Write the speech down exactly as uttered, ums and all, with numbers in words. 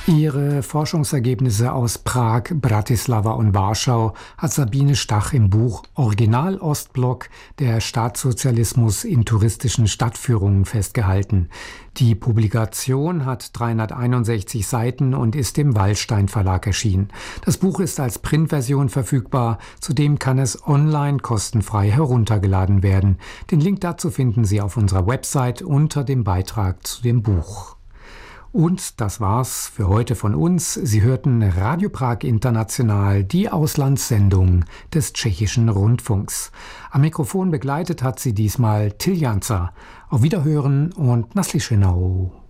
Ihre Forschungsergebnisse aus Prag, Bratislava und Warschau hat Sabine Stach im Buch Original Ostblock, der Staatssozialismus in touristischen Stadtführungen festgehalten. Die Publikation hat dreihunderteinundsechzig Seiten und ist im Wallstein Verlag erschienen. Das Buch ist als Printversion verfügbar, zudem kann es online kostenfrei heruntergeladen werden. Den Link dazu finden Sie auf unserer Website unter dem Beitrag zu dem Buch. Und das war's für heute von uns. Sie hörten Radio Prag International, die Auslandssendung des tschechischen Rundfunks. Am Mikrofon begleitet hat sie diesmal Till Janzer. Auf Wiederhören und naslyšenou.